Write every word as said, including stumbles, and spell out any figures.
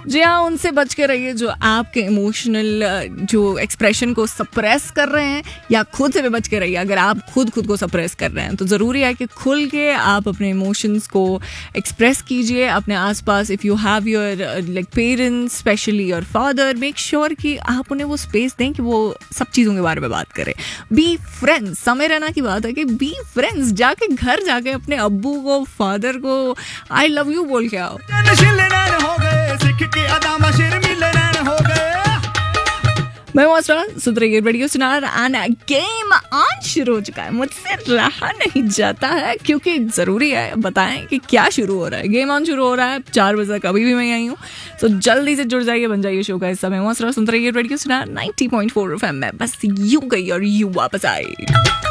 जी हाँ, उनसे बच के रहिए जो आपके इमोशनल जो एक्सप्रेशन को सप्रेस कर रहे हैं, या खुद से भी बच के रहिए अगर आप खुद खुद को सप्रेस कर रहे हैं। तो ज़रूरी है कि खुल के आप अपने इमोशंस को एक्सप्रेस कीजिए अपने आसपास। If you have your like parents, specially your father, make sure कि आप उन्हें वो स्पेस दें कि वो सब चीज़ों के बारे में बात करें। बी फ्रेंड्स, समय रहना की बात है कि बी फ्रेंड्स, जाके घर जाके अपने अब्बू को, फादर को आई लव यू बोल के आओ। मैं वासरा सुन रही रेडियो सुनार एंड गेम ऑन शुरू हो चुका है। मुझसे रहा नहीं जाता है क्योंकि ज़रूरी है बताएं कि क्या शुरू हो रहा है। गेम ऑन शुरू हो रहा है चार बजे, कभी भी मैं आई हूँ, तो जल्दी से जुड़ जाइए, बन जाइए शो का हिस्सा। मैं वासरा सुन रही रेडियो सुनार ninety point four F M में बस यूं गई और यूं वापस आई।